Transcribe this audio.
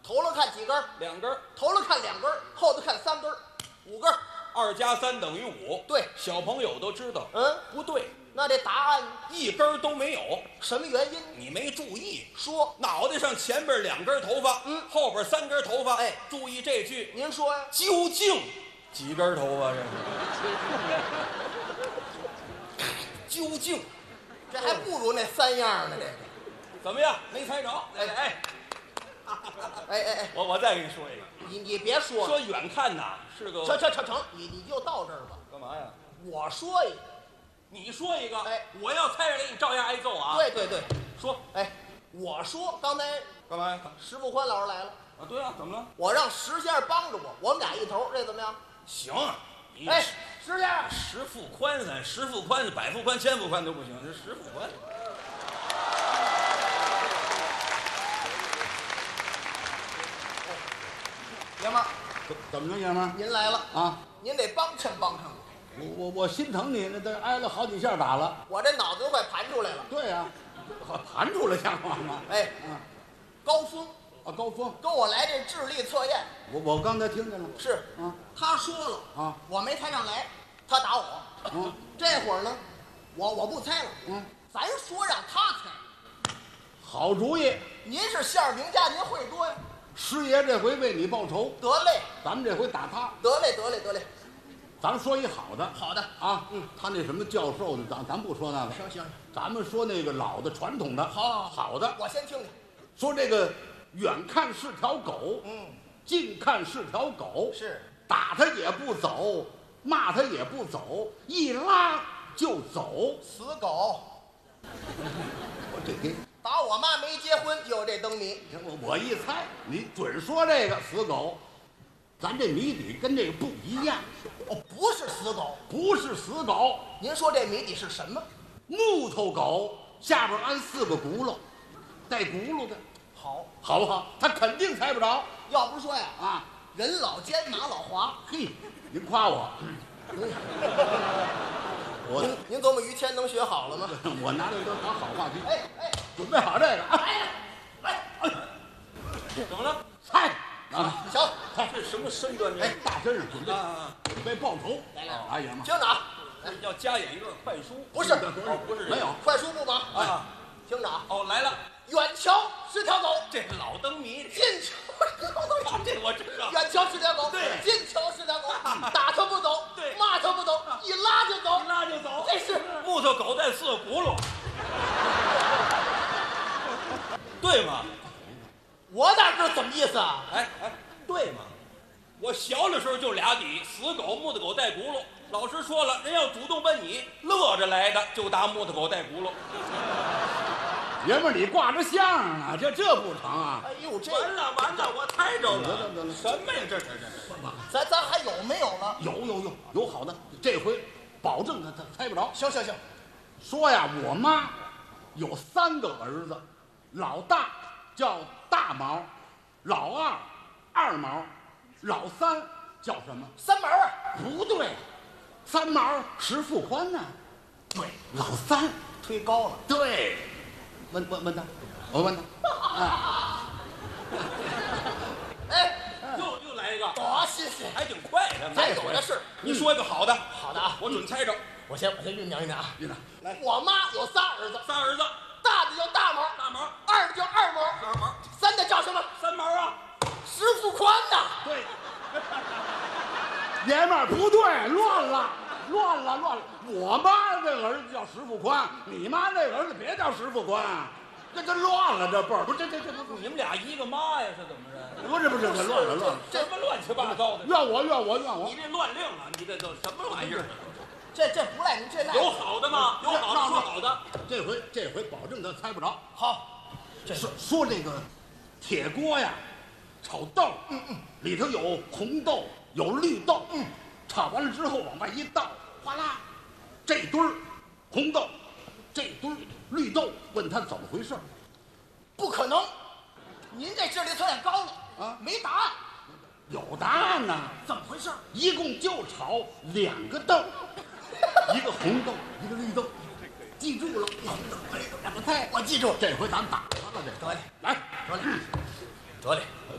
头了看几根 ？2根。 头了看2根后头看3根5根 2加3等于5。 对， 小朋友都知道。不对， 那这答案 1根都没有。 什么原因？ 你没注意， 说脑袋上前边2根头发，后边3根头发。 哎， 注意这句， 您说呀？ 究竟几根头发？这是究竟， 这还不如那3样呢。这个怎么样？没猜着？ 哎， 我再给你说一个。 你别说了， 说远看呐是个成，你就到这儿吧。 干嘛呀？ 我说一个， 你说一个， 哎， 我要猜着了，你照样挨揍啊！ 对， 说， 哎，我说刚才干嘛呀？ 石富宽老师来了啊，对啊，怎么了？ 我让石先生帮着我们俩一头，这怎么样？ 行，你哎，石先生， 十富宽10富宽、100富宽、1000富宽都不行，这10富宽。 爷们儿， 怎么着，爷们儿？ 您来了啊！ 您得帮衬我心疼你，那都挨了好几下打了。 我这脑子都快盘出来了。 对呀，盘出来像话吗？ 哎，高峰啊，高峰跟我来这智力测验， 我刚才听见了。 是啊， 他说了啊， 我没猜上来，他打我。这会儿呢，我不猜了。咱说让他猜。 好主意。 您是馅儿饼家，您会多呀。 师爷这回为你报仇， 得嘞， 咱们这回打他。 得嘞。 咱们说一好的。 好的啊，他那什么教授的，咱不说那个。 行， 咱们说那个老的传统的。好的。 我先听听。 说这个远看是条狗，近看是条狗， 是打他也不走，骂他也不走，一拉就走。 死狗， 我这给打我妈没结婚就有这灯谜。 我一猜，你准说这个死狗。咱这谜底跟这个不一样。 不是死狗。 不是死狗。 您说这谜底是什么？ 木头狗下边安4个轱辘，带轱辘的。好不好？他肯定猜不着。 要不说呀，人老奸马老滑。 嘿，您夸我。 您琢磨于谦能学好了吗？ 我拿来都当好话题。 哎， 准备好这个啊！ 怎么了？ 猜啊，行， 这什么身段？ 哎，大身上准备报仇。 来， 哎呀妈！ 听着啊， 要加演一段快书。 不是， 不是， 没有快书不忙啊。 听着啊， 来了， 远瞧是条狗， 这老灯谜。 近瞧这我知道。 远瞧是条狗， 对， 近瞧是条狗，打它不走， 对， 骂它不走，一拉就走， 一拉就走。 这是木头狗带4个轱辘，对吗？ 我哪知道怎么意思啊？ 对吗？我小的时候就俩底，死狗、木头狗带轱辘。老师说了，人要主动奔你，乐着来的就打木头狗带轱辘。 爷们儿，你挂着相啊，这不成啊！ 哎呦，这完了，我猜着了。 得什么呀？这咱还有没有了？ 有好的，这回保证他猜不着。 行， 说呀，我妈有3个儿子，老大叫大毛，老二二毛，老三叫什么 3毛啊？ 不对，3毛石富宽呢？对，老三忒高了。 对，问他，我问他。 又来一个， 多新鲜， 还挺快的。 咱有的是。 你说一个好的。 好的啊， 我准猜着。 我先酝酿啊。 来， 我妈有仨儿子，大的叫大毛，二的叫二毛，三的叫什么 ？3毛啊， 石富宽呐。 对，爷们儿不对，乱了。我妈这儿子叫石富宽，你妈那儿子别叫石富宽，这乱了，这辈儿不是这你们俩一个妈呀？是怎么着？ 不是，这乱了。 什么乱七八糟的？ 怨我！ 你这乱令啊！你这都什么玩意儿？ 这不赖您，这赖有好的吗？有好的说好的。 这回保证他猜不着。 好， 说这个铁锅呀，炒豆，里头有红豆，有绿豆，炒完了之后往外一倒，哗啦，这堆儿红豆，这堆儿绿豆，问他怎么回事？ 不可能，您这智力测验高了啊， 没答案。 有答案呢。 怎么回事？ 一共就炒2个豆，一个红豆，一个绿豆，记住了。2个菜， 我记住了。 这回咱打他了，这得嘞， 来， 得嘞。